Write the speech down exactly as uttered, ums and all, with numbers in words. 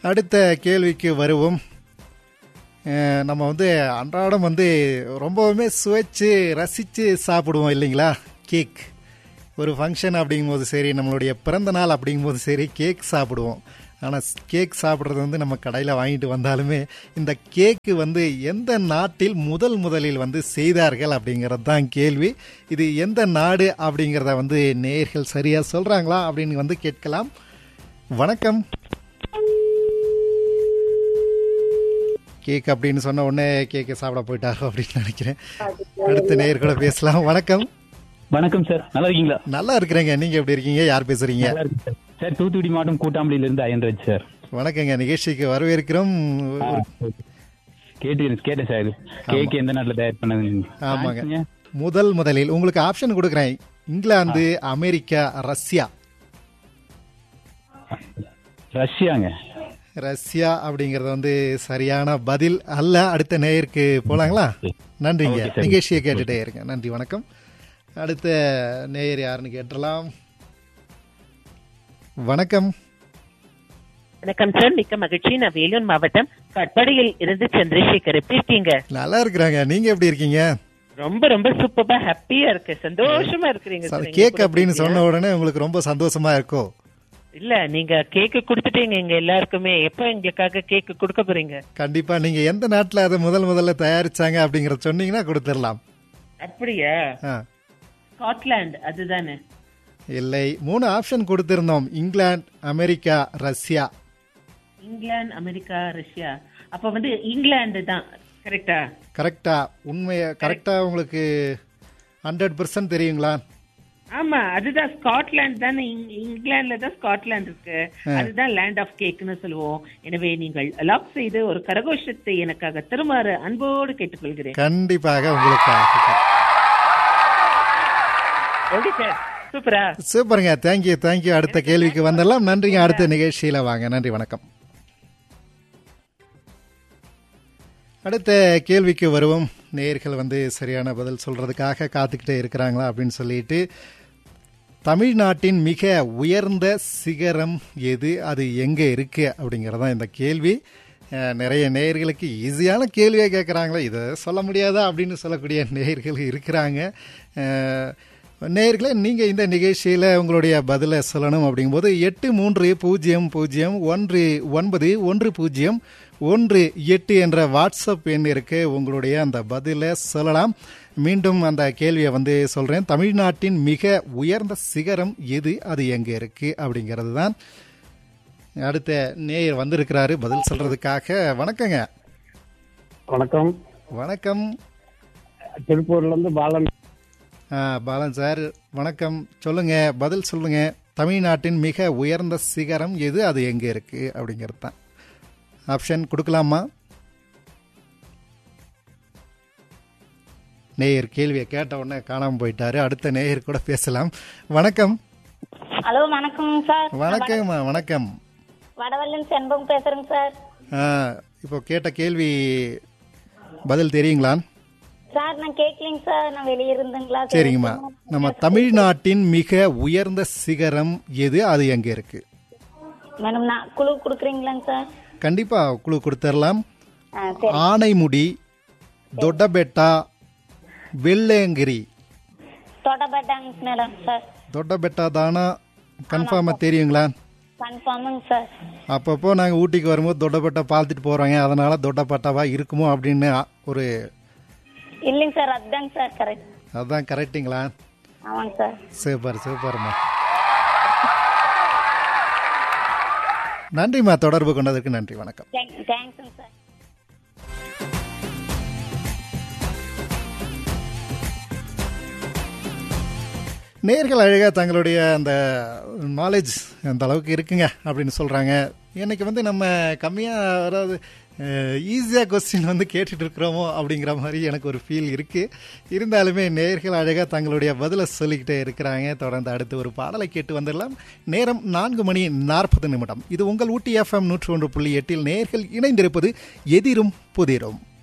அடுத்த கேள்விக்கு வருவோம். நம்ம வந்து அன்றாடம் வந்து ரொம்பவுமே சுவைச்சு ரசித்து சாப்பிடுவோம் இல்லைங்களா? கேக் ஒரு ஃபங்க்ஷன் அப்படிங்கும்போது சரி, நம்மளுடைய பிறந்த நாள் அப்படிங்கும்போது சரி, கேக் சாப்பிடுவோம். ஆனால் கேக் சாப்பிட்றது வந்து நம்ம கடையில் வாங்கிட்டு வந்தாலுமே இந்த கேக்கு வந்து எந்த நாட்டில் முதல் முதலில் வந்து செய்தார்கள் அப்படிங்கிறது தான் கேள்வி. இது எந்த நாடு அப்படிங்கிறத வந்து நேயர்கள் சரியாக சொல்கிறாங்களா அப்படின்னு வந்து கேட்கலாம். வணக்கம். கேக் அப்படின்னு சொன்ன உடனே கேக்கை சாப்பிட போயிட்டாரோ அப்படின்னு நினைக்கிறேன். அடுத்த நேயர் கூட பேசலாம். வணக்கம். வணக்கம் சார், நல்லா இருக்கீங்களா? நல்லா இருக்கிறேங்க. நீங்க எப்படி இருக்கீங்க? யார் பேசுறீங்க? சார், தூத்துக்குடி மாவட்டம் கூட்டாம்பள்ளியில இருந்து அயன்ராஜ் சார். வணக்கங்க, நிகழ்ச்சிக்கு வரவேற்கிறோம். கேட்டு கேட்டேன் சார், கேக் எந்த நாட்டில் தயார் பண்ணது? ஆமாங்க, முதல் முதலில் உங்களுக்கு ஆப்ஷன் கொடுக்குறேன். England, America, Russia. ரஷ்யாங்க. ரஷ்யா அப்படிங்கறது வந்து சரியான பதில் அல்ல. அடுத்த நேயருக்கு போலாங்களா? நன்றிங்க, நிகழ்ச்சியை கேட்டுட்டே இருங்க. நன்றி, வணக்கம். அடுத்த நேயர் யாருன்னு கேட்டலாம். வணக்கம். வணக்கம் சார், மிக்க மகிழ்ச்சி. நான் வேலூர் மாவட்டம் கட்பாடியில் இருந்து சந்திரசேகர். எப்படி இருக்கீங்க? நல்லா இருக்கிறாங்க. நீங்க எப்படி இருக்கீங்க? ரொம்ப ரொம்ப சூப்பரா ஹாப்பியா இருக்கு, சந்தோஷமா இருக்கிறீங்க. கேக் அப்படின்னு சொன்ன உடனே உங்களுக்கு ரொம்ப சந்தோஷமா இருக்கும் இல்ல? நீங்க கேக்கு கொடுத்துட்டீங்க எங்க எல்லாருக்குமே. எப்ப எங்களுக்காக கேக்கு கொடுக்க போறீங்க? கண்டிப்பா. நீங்க எந்த நாட்டுல அதை முதல் முதல்ல தயாரிச்சாங்க அப்படிங்கறத சொன்னீங்கன்னா கொடுத்துடலாம். அப்படியா? ஸ்காட்லாந்து அதுதானே? இல்லை, மூணு option கொடுத்திருந்தோம். England, America, Russia. England, America, Russia. அப்ப வந்து இங்கிலாந்து தான் கரெக்டா? கரெக்டா? உண்மையா கரெக்டா உங்களுக்கு ஹண்ட்ரட் பர்சன்ட் தெரியுங்களா? ஆமா, அதுதான் ஸ்காட்லாந்து தானே. இங்கிலாந்துல தான் ஸ்காட்லாந்து இருக்கு. அதுதான் லேண்ட் ஆஃப் கேக்னு சொல்லுவோம். எனவே நீங்கள் லாக் செய்து ஒரு கரகோஷத்தை எனக்காக தருமாறு அன்போடு கேட்டுக்கொள்கிறேன். கண்டிப்பாக உங்களுக்காக. ஓகே சார், சூப்பரா, சூப்பருங்க. Thank you thank you. அடுத்த கேள்விக்கு வந்துடலாம். நன்றிங்க. அடுத்த நிகழ்ச்சியில வாங்க. நன்றி, வணக்கம். அடுத்த கேள்விக்கு வருவோம். நேயர்கள் வந்து சரியான பதில் சொல்றதுக்காக காத்துக்கிட்டே இருக்கிறாங்களா அப்படின்னு சொல்லிட்டு, தமிழ்நாட்டின் மிக உயர்ந்த சிகரம் எது, அது எங்க இருக்கு அப்படிங்கறதான் இந்த கேள்வி. நிறைய நேயர்களுக்கு ஈஸியான கேள்வியை கேட்குறாங்களே, இதை சொல்ல முடியாதா அப்படின்னு சொல்லக்கூடிய நேயர்கள் இருக்கிறாங்க. நேயர்களே, நீங்கள் இந்த நிகழ்ச்சியில் உங்களுடைய பதிலை சொல்லணும் அப்படிங்கும்போது எட்டு மூன்று பூஜ்ஜியம் பூஜ்ஜியம் ஒன்று ஒன்பது ஒன்று பூஜ்ஜியம் ஒன்று எட்டு என்ற வாட்ஸ்அப் எண் இருக்கு. உங்களுடைய அந்த பதிலை சொல்லலாம். மீண்டும் அந்த கேள்வியை வந்து சொல்கிறேன். தமிழ்நாட்டின் மிக உயர்ந்த சிகரம் எது, அது எங்கே இருக்கு அப்படிங்கிறது தான். அடுத்த நேயர் வந்திருக்கிறாரு பதில் சொல்றதுக்காக. வணக்கங்க. வணக்கம். வணக்கம். திருப்பூர்லேருந்து பாலன். பாலன் சார், வணக்கம். சொல்லுங்க, பதில் சொல்லுங்க. தமிழ்நாட்டின் மிக உயர்ந்த சிகரம் எது, அது எங்க இருக்கு அப்படிங்கிறது தான். ஆப்ஷன் கொடுக்கலாமா? நேயர் கேள்வியை கேட்ட உடனே காணாம போயிட்டாரு. அடுத்த நேயர் கூட பேசலாம். வணக்கம். ஹலோ, வணக்கம் சார். வணக்கம்மா. வணக்கம். வடவள்ளன் செண்பகம் பேசுறேங்க சார். இப்போ கேட்ட கேள்வி பதில் தெரியுங்களா? சார், நான் கேட்கலீங்க சார், நான் வெளியே இருந்தேங்களா. சரிங்கம்மா. நம்ம தமிழ்நாட்டின் மிக உயர்ந்த சிகரம் எது, அது எங்க இருக்கு? மேடம், நான் குழு கொடுக்குறீங்களாங்க சார்? கண்டிப்பா குழு கொடுத்துடலாம். ஆனைமுடி, தொட்டபெட்டா, வெள்ளேங்கிரி. தொட்டபெட்டாங்க madam sir. தொட்டபெட்டா தானா? கன்ஃபார்மா தெரியுங்களா? கன்ஃபார்முங்க சார். அப்பப்போ நாங்கள் ஊட்டிக்கு வரும்போது தொட்டபெட்டா பார்த்துட்டு போறோங்க, அதனால தொட்டபெட்டாவா இருக்குமோ அப்படின்னு ஒரு. இல்லைங்க சார், அதுதாங்க சார் கரெக்ட். அதுதான் கரெக்டுங்களா? ஆமாங்க சார். சூப்பர் சூப்பர்மா. நன்றிம்மா, தொடர்பு கொண்டதற்கு நன்றி. வணக்கம். Thanks sir. நேயர்கள் அழகாக தங்களுடைய அந்த நாலேஜ் அந்த அளவுக்கு இருக்குங்க அப்படின்னு சொல்கிறாங்க. இன்னைக்கு வந்து நம்ம கம்மியாக அதாவது ஈஸியாக கொஸ்டின் வந்து கேட்டுட்டு இருக்கிறோமோ அப்படிங்கிற மாதிரி எனக்கு ஒரு ஃபீல் இருக்குது. இருந்தாலுமே நேயர்கள் அழகாக தங்களுடைய பதிலை சொல்லிக்கிட்டே இருக்கிறாங்க. தொடர்ந்து அடுத்து ஒரு பாடலை கேட்டு வந்துடலாம். நேரம் நான்கு மணி நாற்பது நிமிடம். இது உங்கள் ஊட்டி எஃப்எம் நூற்றி ஒன்று புள்ளி எட்டில் நேயர்கள் இணைந்திருப்பது எதிரும் புதிரும்.